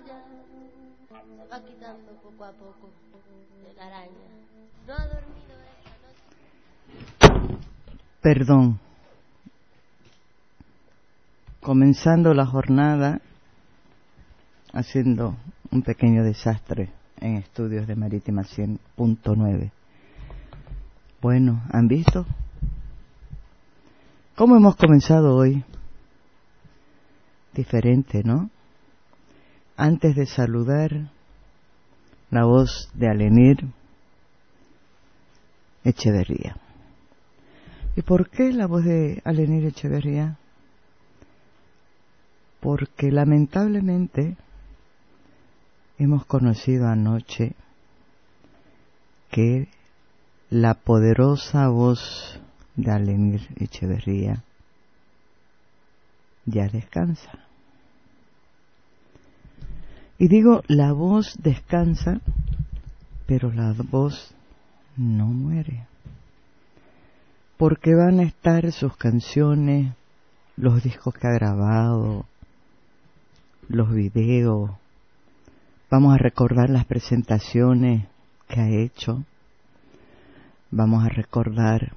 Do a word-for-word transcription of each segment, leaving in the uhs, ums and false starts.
ya se va quitando poco a poco de la araña. No ha dormido esta noche. Perdón. Comenzando la jornada haciendo un pequeño desastre en estudios de Marítima cien punto nueve. Bueno, ¿han visto cómo hemos comenzado hoy? Diferente, ¿no? Antes de saludar, la voz de Alenir Echeverría. ¿Y por qué la voz de Alenir Echeverría? Porque lamentablemente hemos conocido anoche que la poderosa voz de Alenir Echeverría ya descansa. Y digo, la voz descansa, pero la voz no muere. Porque van a estar sus canciones, los discos que ha grabado, los videos. Vamos a recordar las presentaciones que ha hecho. Vamos a recordar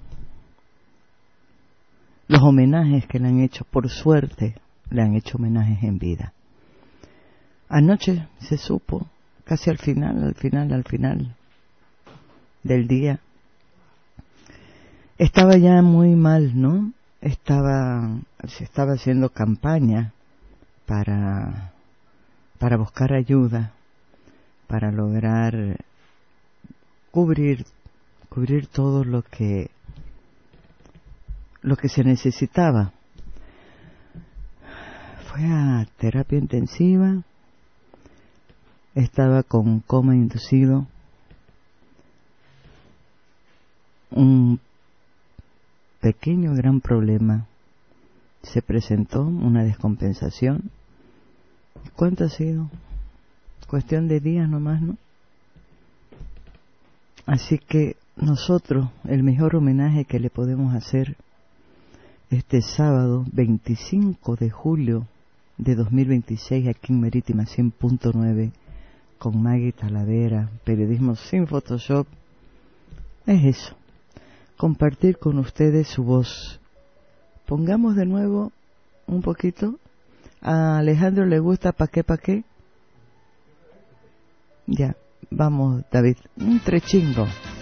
los homenajes que le han hecho. Por suerte, le han hecho homenajes en vida. Anoche se supo, casi al final, al final, al final del día. Estaba ya muy mal, ¿no? Estaba, se estaba haciendo campaña para, para buscar ayuda, para lograr cubrir, cubrir todo lo que, lo que se necesitaba. Fue a terapia intensiva, estaba con coma inducido, un pequeño gran problema se presentó, una descompensación. ¿Cuánto ha sido? Cuestión de días nomás, ¿no? Así que nosotros, el mejor homenaje que le podemos hacer este sábado veinticinco de julio de dos mil veintiséis aquí en Marítima cien punto nueve con Maggie Talavera, periodismo sin Photoshop, es eso, compartir con ustedes su voz. Pongamos de nuevo un poquito. A Alejandro le gusta pa' qué, pa' qué. Ya, vamos David, un trechingo.